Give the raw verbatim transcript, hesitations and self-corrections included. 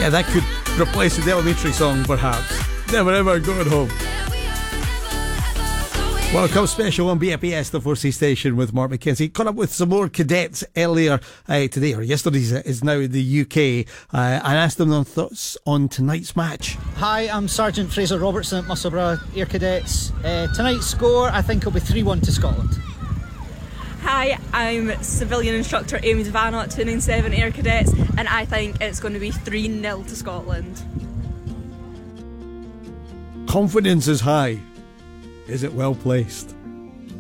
Yeah, that could replace the Elementary song, perhaps. Never ever going home. Welcome special on B F B S, the four C station, with Mark McKenzie. Caught up with some more cadets earlier uh, today, or yesterday is now in the U K, uh, and asked them their thoughts on tonight's match. Hi, I'm Sergeant Fraser Robertson at Musselburgh Air Cadets. Uh, tonight's score, I think, will be three one to Scotland. Hi, I'm Civilian Instructor Amy Devano at two ninety-seven Air Cadets, and I think it's going to be three nil to Scotland. Confidence is high. Is it well placed?